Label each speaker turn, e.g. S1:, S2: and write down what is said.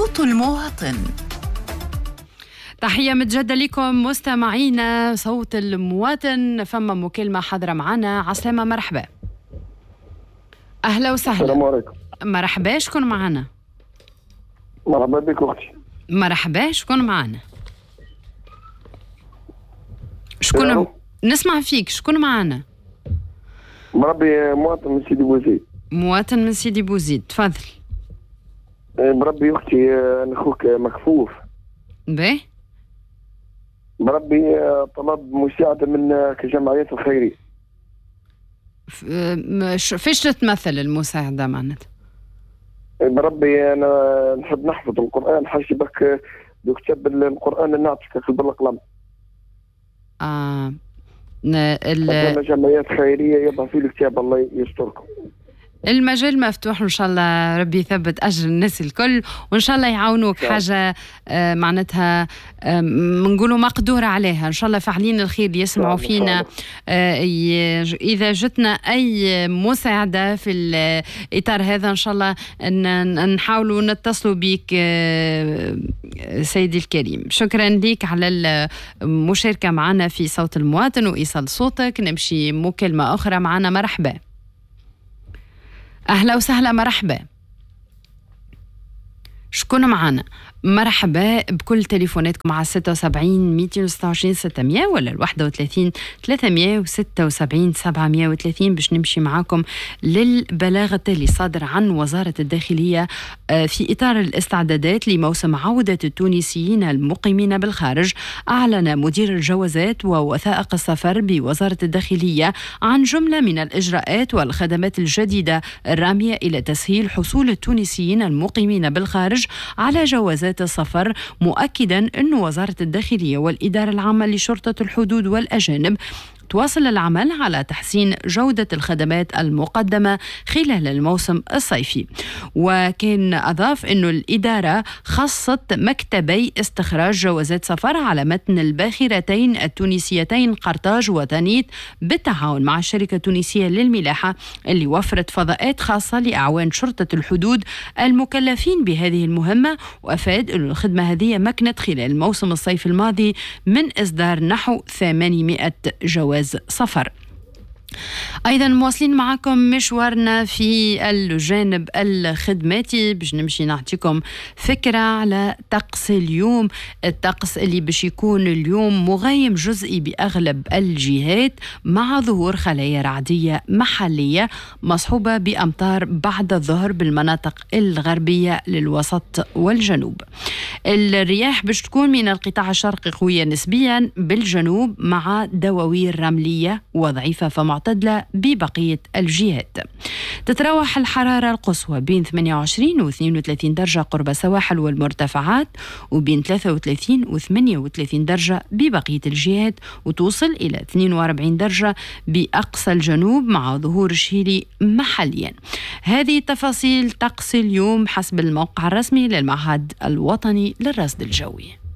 S1: صوت المواطن. تحية متجدة لكم مستمعينا صوت المواطن. فما مكالمة حاضرة معنا. عسلامة، مرحبا. أهلا وسهلا.
S2: السلام عليكم.
S1: مرحبا، شكون معنا؟
S2: مرحبا بك أختي.
S1: مرحبا، شكون معنا؟ شكون نسمع فيك؟ شكون معنا؟
S2: مربي مواطن من سيدي بوزيد.
S1: مواطن من سيدي بوزيد، تفضل.
S2: مربي أختي أنا أخوك مكفوف.
S1: باهي.
S2: مربي طلب مساعدة من كجمعيات الخيرية.
S1: فيش تتمثل المساعدة معناتها؟
S2: مربي أنا نحب نحفظ القرآن، حاجبك كتاب القرآن نعطيك بالقلم. جمعيات خيرية يضع فيه الكتاب، الله يستركم.
S1: المجال مفتوح وإن شاء الله ربي يثبت أجر الناس الكل، وإن شاء الله يعاونوك حاجة معناتها منقولوا مقدورة عليها. إن شاء الله فاعلين الخير يسمعوا فينا. إذا جتنا أي مساعدة في الإطار هذا إن شاء الله نحاولوا نتصلوا بك سيدي الكريم. شكرا لك على المشاركة معنا في صوت المواطن وإيصال صوتك. نمشي مكالمة أخرى معنا. مرحبا. أهلا وسهلا. مرحبا، شكون معنا؟ مرحبا بكل تليفوناتكم على 76 226 600 ولا 31 376 730 باش نمشي معاكم للبلاغ التالي صادر عن وزارة الداخلية في إطار الاستعدادات لموسم عودة التونسيين المقيمين بالخارج. أعلن مدير الجوازات ووثائق السفر بوزارة الداخلية عن جملة من الإجراءات والخدمات الجديدة الرامية إلى تسهيل حصول التونسيين المقيمين بالخارج على جوازات السفر، مؤكدا أن وزارة الداخلية والإدارة العامة لشرطة الحدود والأجانب تواصل العمل على تحسين جودة الخدمات المقدمة خلال الموسم الصيفي. وكان أضاف أن الإدارة خصت مكتبي استخراج جوازات سفر على متن الباخرتين التونسيتين قرطاج وتانيت بالتعاون مع الشركة التونسية للملاحة، اللي وفرت فضاءات خاصة لأعوان شرطة الحدود المكلفين بهذه المهمة. وأفاد أن الخدمة هذه مكنت خلال الموسم الصيفي الماضي من إصدار نحو 800 جواز سفر. أيضا مواصلين معكم مشوارنا في الجانب الخدماتي باش نمشي نعطيكم فكرة على طقس اليوم. الطقس اللي باش يكون اليوم مغيم جزئي بأغلب الجهات مع ظهور خلايا رعدية محلية مصحوبة بأمطار بعد الظهر بالمناطق الغربية للوسط والجنوب. الرياح باش تكون من القطاع الشرقي قوية نسبيا بالجنوب مع دواوير رملية وضعيفة فمعتدلة ببقية الجهات. تتراوح الحرارة القصوى بين 28 و 32 درجة قرب السواحل والمرتفعات، وبين 33 و 38 درجة ببقية الجهات، وتوصل إلى 42 درجة بأقصى الجنوب مع ظهور شهيري محليا. هذه تفاصيل طقس اليوم حسب الموقع الرسمي للمعهد الوطني للرصد الجوي.